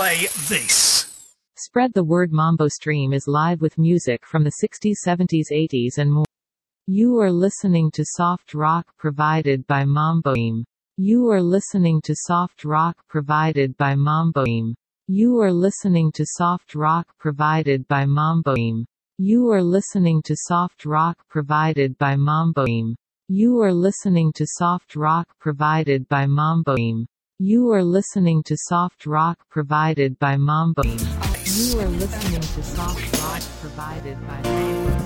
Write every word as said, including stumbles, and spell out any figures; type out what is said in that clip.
play this. Spread the word. Mambo Stream is live with music from the sixties, seventies, eighties and more. You are listening to soft rock provided by Mambo Stream. You are listening to soft rock provided by Mambo Stream. You are listening to soft rock provided by Mambo Stream. You are listening to soft rock provided by Mambo Stream. You are listening to soft rock provided by Mambo Stream. You are listening to soft rock provided by Mambo Stream. You are listening to soft rock provided by Mambo Stream.